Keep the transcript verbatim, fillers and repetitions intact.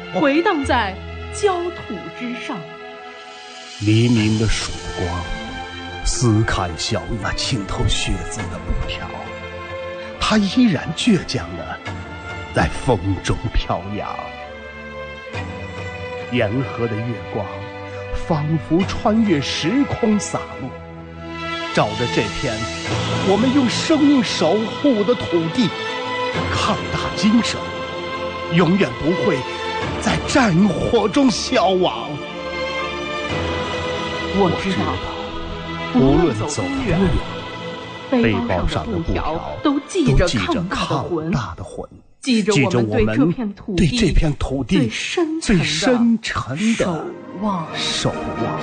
回荡在焦土之上。 黎明的曙光撕开小那浸透血渍的布条，它依然倔强地在风中飘扬。沿河的月光仿佛穿越时空洒落，照着这片我们用生命守护的土地，抗大精神永远不会在战火中消亡。 我知道， 无论走多远， 背包上的布条都记着抗大的魂，记着我们对这片土地对这片土地最深沉的守望。